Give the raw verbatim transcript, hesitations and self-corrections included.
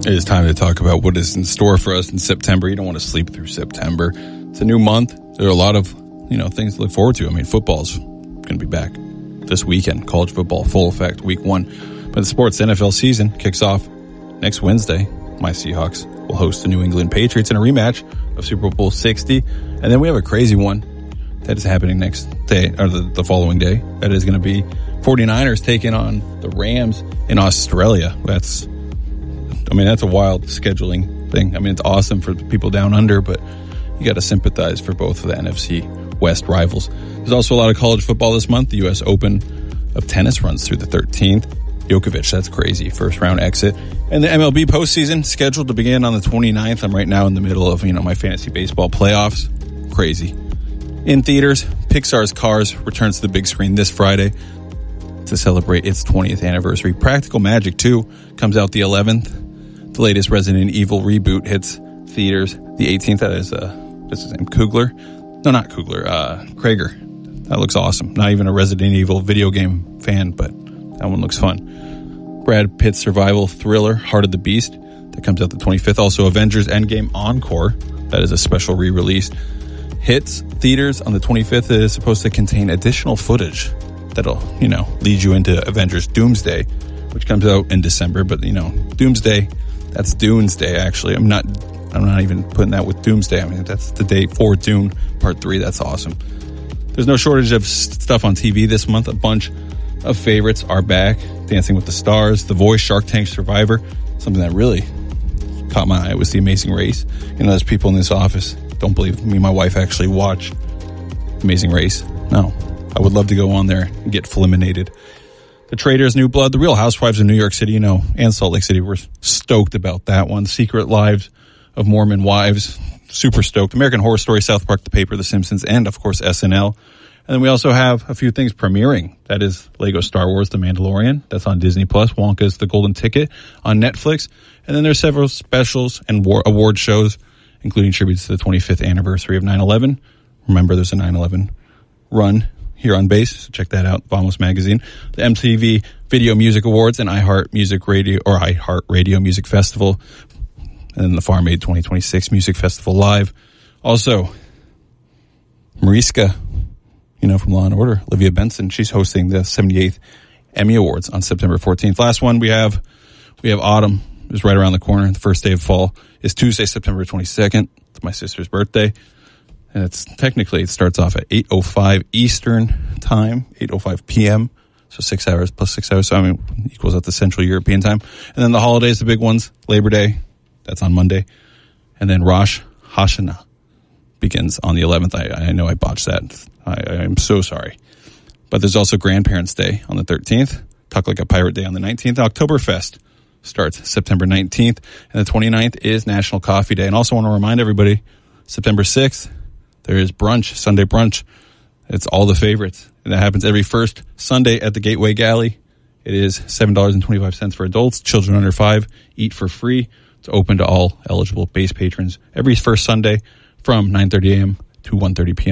It is time to talk about what is in store for us in September. You don't want to sleep through September. It's a new month. There are a lot of, you know, things to look forward to. I mean, football's going to be back this weekend. College football, full effect, week one. But the sports N F L season kicks off next Wednesday. My Seahawks will host the New England Patriots in a rematch of Super Bowl sixty. And then we have a crazy one that is happening next day, or the, the following day. That is going to be 49ers taking on the Rams in Australia. That's, I mean, that's a wild scheduling thing. I mean, it's awesome for the people down under, but you got to sympathize for both of the N F C West rivals. There's also a lot of college football this month. The U S Open of tennis runs through the thirteenth. Djokovic, that's crazy. First round exit. And the M L B postseason scheduled to begin on the twenty-ninth. I'm right now in the middle of, you know, my fantasy baseball playoffs. Crazy. In theaters, Pixar's Cars returns to the big screen this Friday to celebrate its twentieth anniversary. Practical Magic two comes out the eleventh. The latest Resident Evil reboot hits theaters the eighteenth. That is, uh, what's his name? Kugler? No, not Kugler. Uh, Krager. That looks awesome. Not even a Resident Evil video game fan, but that one looks fun. Brad Pitt's survival thriller, Heart of the Beast, that comes out the twenty-fifth. Also, Avengers Endgame Encore. That is a special re-release. Hits theaters on the twenty-fifth. It is supposed to contain additional footage that'll, you know, lead you into Avengers Doomsday, which comes out in December. But, you know, Doomsday, that's Dune's Day, actually. I'm not I'm not even putting that with Doomsday. I mean, that's the day for Dune Part three. That's awesome. There's no shortage of stuff on T V this month. A bunch of favorites are back. Dancing with the Stars, The Voice, Shark Tank, Survivor. Something that really caught my eye was The Amazing Race. You know, there's people in this office don't believe me and my wife actually watch Amazing Race. No. I would love to go on there and get eliminated. The Traitors, New Blood, The Real Housewives of New York City, you know, and Salt Lake City. We're stoked about that one. Secret Lives of Mormon Wives, super stoked. American Horror Story, South Park, The Paper, The Simpsons, and, of course, S N L. And then we also have a few things premiering. That is Lego Star Wars, The Mandalorian. That's on Disney Plus. Wonka's The Golden Ticket on Netflix. And then there's several specials and war- award shows, including tributes to the twenty-fifth anniversary of nine eleven. Remember, there's a nine eleven run here on base, so check that out, Vamos Magazine. The M T V Video Music Awards and iHeart Music Radio, or iHeart Radio Music Festival. And then the Farm Aid twenty twenty-six Music Festival Live. Also, Mariska, you know, from Law and Order, Olivia Benson, she's hosting the seventy-eighth Emmy Awards on September fourteenth. Last one we have, we have autumn. It's right around the corner. The first day of fall is Tuesday, September twenty-second. It's my sister's birthday. And it's technically, it starts off at eight oh five Eastern time, eight oh five p.m. So six hours plus six hours. So, I mean, equals out to Central European time. And then the holidays, the big ones, Labor Day, that's on Monday. And then Rosh Hashanah begins on the eleventh. I, I know I botched that. I, I am so sorry. But there's also Grandparents' Day on the thirteenth. Talk Like a Pirate Day on the nineteenth. Oktoberfest starts September nineteenth. And the twenty-ninth is National Coffee Day. And also want to remind everybody, September sixth, there is brunch, Sunday brunch. It's all the favorites. And that happens every first Sunday at the Gateway Galley. It is seven dollars and twenty-five cents for adults. Children under five eat for free. It's open to all eligible base patrons every first Sunday from nine thirty a.m. to one thirty p.m.